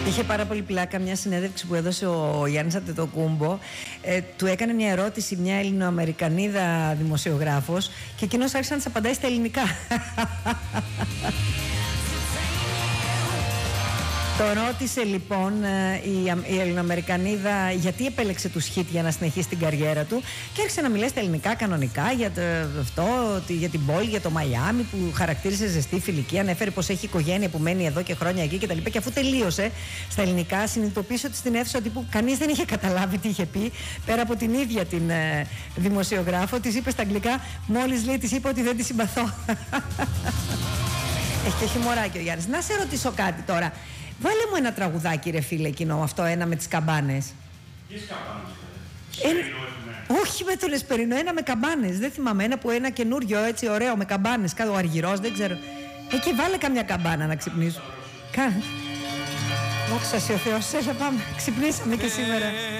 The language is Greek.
Είχε πάρα πολύ πλάκα μια συνέντευξη που έδωσε ο Γιάννης Αντετοκούμπο. Του έκανε μια ερώτηση μια Ελληνοαμερικανίδα δημοσιογράφος και εκείνος άρχισε να της απαντάει στα ελληνικά. Το ρώτησε λοιπόν η Ελληνοαμερικανίδα γιατί επέλεξε τους Χιτ για να συνεχίσει την καριέρα του και άρχισε να μιλάει στα ελληνικά κανονικά για αυτό, για την πόλη, για το Μαϊάμι που χαρακτήρισε ζεστή φιλική. Ανέφερε πως έχει οικογένεια που μένει εδώ και χρόνια εκεί κτλ. Και αφού τελείωσε στα ελληνικά, συνειδητοποίησε ότι στην αίθουσα τύπου κανείς δεν είχε καταλάβει τι είχε πει πέρα από την ίδια την δημοσιογράφο. Της είπε στα αγγλικά, μόλις λέει, της είπε ότι δεν τη συμπαθώ. Έχει και χιμωράκι ο Γιάννης. Να σε ρωτήσω κάτι τώρα. Βάλε μου ένα τραγουδάκι, ρε φίλε, εκείνο αυτό, ένα με τις καμπάνες. Ποιες καμπάνες? Όχι με τον Εσπερινό, ένα με καμπάνες. Δεν θυμάμαι, ένα καινούριο έτσι ωραίο με καμπάνες. Κάτω ο Αργυρός, δεν ξέρω. Εκεί βάλε καμιά καμπάνα να ξυπνήσω. Δόξα σε ο Θεός, έλα πάμε. Ξυπνήσαμε και σήμερα.